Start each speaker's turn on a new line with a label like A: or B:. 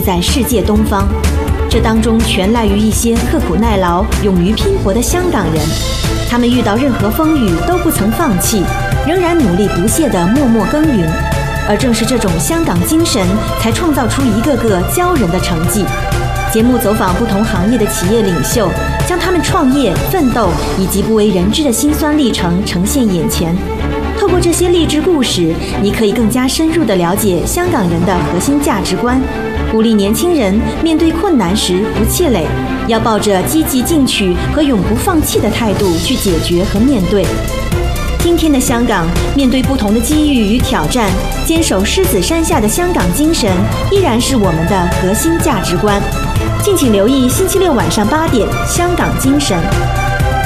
A: 在世界东方。这当中全赖于一些刻苦耐劳、勇于拼搏的香港人，他们遇到任何风雨都不曾放弃，仍然努力不懈地默默耕耘。而正是这种香港精神，才创造出一个个骄人的成绩。节目走访不同行业的企业领袖，将他们创业、奋斗以及不为人知的辛酸历程呈现眼前。透过这些励志故事，你可以更加深入地了解香港人的核心价值观，鼓励年轻人面对困难时不气馁，要抱着积极进取和永不放弃的态度去解决和面对。今天的香港，面对不同的机遇与挑战，坚守狮子山下的香港精神依然是我们的核心价值观。敬请留意星期六晚上8点《香港精神》。